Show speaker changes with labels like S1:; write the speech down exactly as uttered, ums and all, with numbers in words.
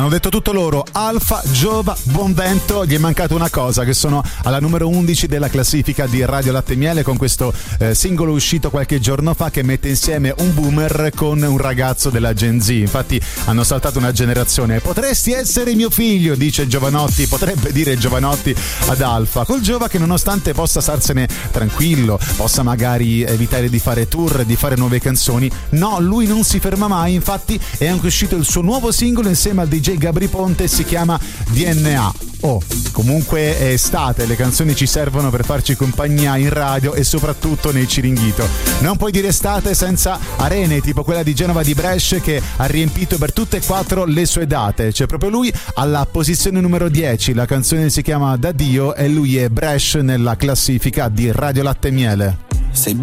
S1: detto tutto loro. Alfa, Giova, Buonvento. Gli è mancato una cosa, che sono alla numero undici della classifica di Radio Latte e Miele con questo eh, singolo uscito qualche giorno fa che mette insieme un boomer con un ragazzo della Gen Z. Infatti hanno saltato una generazione. Potresti essere mio figlio, dice Giovanotti, potrebbe dire Giovanotti ad Alfa. Col Giova che nonostante possa starsene tranquillo, possa magari evitare di fare tour, di fare nuove canzoni, no, lui non si ferma mai. Infatti è anche uscito il suo nuovo singolo insieme al D J Gabri Ponte, si chiama D N A. Oh, comunque è estate, le canzoni ci servono per farci compagnia in radio e soprattutto nei Ciringhito. Non puoi dire estate senza arene, tipo quella di Genova di Brescia che ha riempito per tutte e quattro le sue date. C'è proprio lui alla posizione numero dieci, la canzone si chiama Da Dio e lui è Brescia nella classifica di Radio Latte e Miele.
S2: Sei